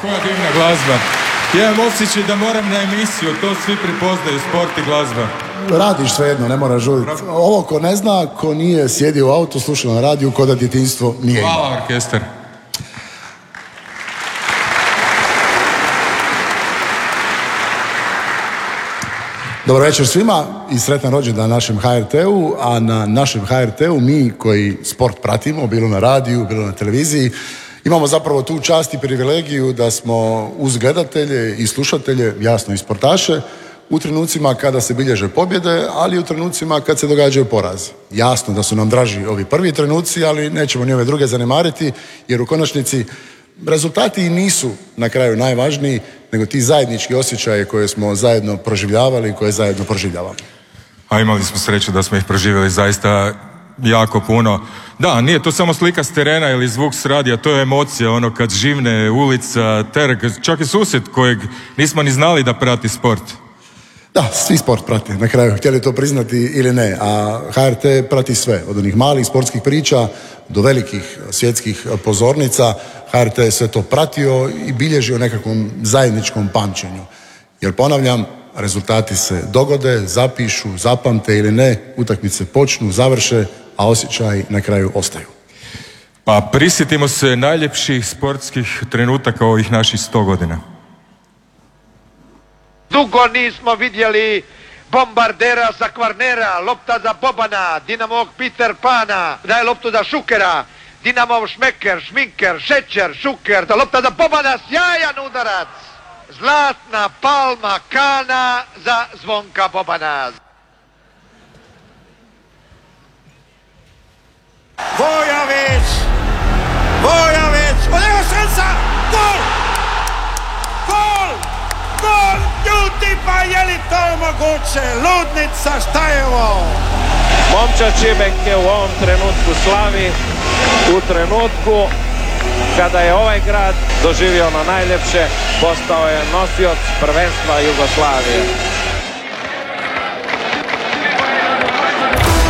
Koja divna glazba. Ja imam osjećaj da moram na emisiju, to svi pripoznaju, sport i glazba. Radiš svejedno, ne moraš žuriti. Ovo ko ne zna, ko nije sjedio u autu, slušao na radiju, ko da djetinjstvo nije imao. Hvala, orkestar. Dobro večer svima i sretan rođendan našem HRT-u, a na našem HRT-u mi koji sport pratimo, bilo na radiju, bilo na televiziji, imamo zapravo tu čast i privilegiju da smo uz gledatelje i slušatelje, jasno i sportaše, u trenucima kada se bilježe pobjede, ali i u trenucima kad se događaju porazi. Jasno da su nam draži ovi prvi trenuci, ali nećemo ni ove druge zanemariti, jer u konačnici rezultati nisu na kraju najvažniji, nego ti zajednički osjećaje koje smo zajedno proživljavali i koje zajedno proživljavamo. A imali smo sreću da smo ih proživjeli zaista jako puno. Da, nije to samo slika s terena ili zvuk s radija, to je emocija, ono kad živne ulica, trg, čak i susjed kojeg nismo ni znali da prati sport. Da, svi sport prati, na kraju, htjeli to priznati ili ne, a HRT prati sve, od onih malih sportskih priča do velikih svjetskih pozornica. HRT je sve to pratio i bilježio nekakvom zajedničkom pamćenju. Jer ponavljam, rezultati se dogode, zapišu, zapamte ili ne, utakmice počnu, završe, a osjećaji na kraju ostaju. Pa prisjetimo se najljepših sportskih trenutaka ovih naših 100 godina. Dugo nismo vidjeli bombardera sa Kvarnera, lopta za Bobana, Dinamog Peter Pana, daje loptu za Šukera, Dinamov Šmeker, Šminker, Šećer, Šuker, da lopta za Bobana, sjajan udarac, zlatna palma Kana za Zvonka Bobana. Vojović, od njega šansa, gol! Ljudi, pa je li to moguće? Ludnica, šta je ovo? Momčad Šibenke u ovom trenutku slavi, u trenutku kada je ovaj grad doživio ono najljepše, postao je nosioc prvenstva Jugoslavije.